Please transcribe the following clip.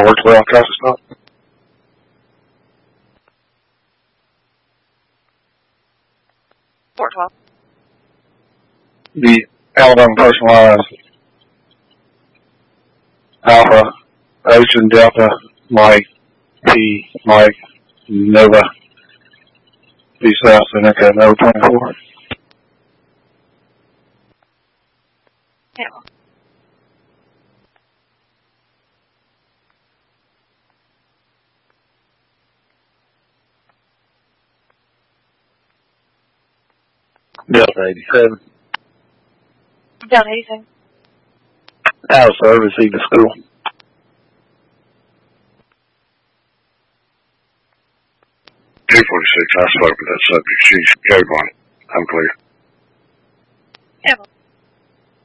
412 traffic stop. The Alabama personalized Alpha, Ocean, Delta, Mike, P, Mike, Nova, P South, Seneca, Nova 24. Yeah. Delta 87. Down 87. Out of service, Eagle School. 246, I spoke with that subject. She's code on it. I'm clear. Yeah.